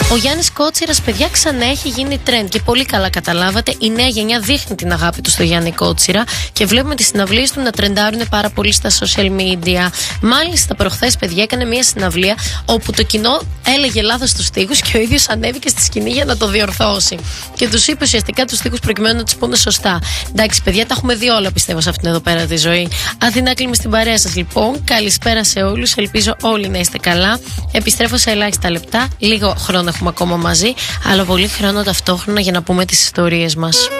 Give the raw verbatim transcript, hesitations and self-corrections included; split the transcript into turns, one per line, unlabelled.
Ο Γιάννης Κότσιρας, παιδιά, ξανά έχει γίνει trend και πολύ καλά καταλάβατε. Η νέα γενιά δείχνει την αγάπη του στο Γιάννη Κότσιρα και βλέπουμε τις συναυλίες του να τρεντάρουν πάρα πολύ στα social media. Μάλιστα, προχθές, παιδιά, έκανε μια συναυλία όπου το κοινό έλεγε λάθος τους στίχους και ο ίδιος ανέβηκε στη σκηνή για να το διορθώσει. Και τους είπε ουσιαστικά τους στίχους προκειμένου να τους πούνε σωστά. Εντάξει, παιδιά, τα έχουμε δει όλα, πιστεύω, σε αυτήν εδώ πέρα τη ζωή. Αθηνά κλείνουμε στην παρέα σας, λοιπόν. Καλησπέρα σε όλους. Ελπίζω όλοι να είστε καλά. Επιστρέφω σε ελάχιστα λεπτά. Λίγο χρόνο έχουμε ακόμα μαζί, αλλά πολύ χρόνο ταυτόχρονα για να πούμε τις ιστορίες μας.